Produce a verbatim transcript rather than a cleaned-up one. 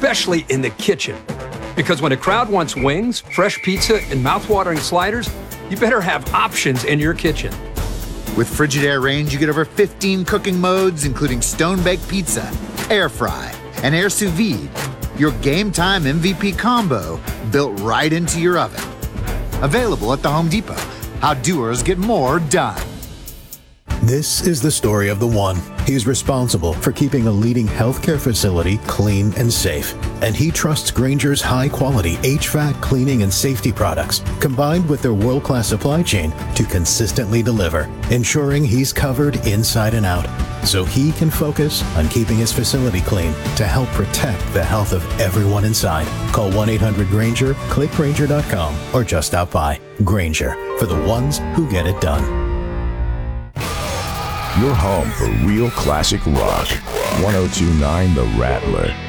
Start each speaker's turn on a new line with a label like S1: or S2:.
S1: especially in the kitchen. Because when a crowd wants wings, fresh pizza, and mouthwatering sliders, you better have options in your kitchen.
S2: With Frigidaire Range, you get over fifteen cooking modes, including stone-baked pizza, air fry, and air sous vide. Your game time M V P combo built right into your oven. Available at the Home Depot. How doers get more done.
S3: This is the story of the one. He's responsible for keeping a leading healthcare facility clean and safe. And he trusts Grainger's high-quality H V A C cleaning and safety products, combined with their world-class supply chain, to consistently deliver, ensuring he's covered inside and out, so he can focus on keeping his facility clean to help protect the health of everyone inside. Call one eight hundred Grainger, click Grainger dot com, or just stop by. Grainger, for the ones who get it done.
S4: Your home for real classic rock. ten twenty-nine The Rattler.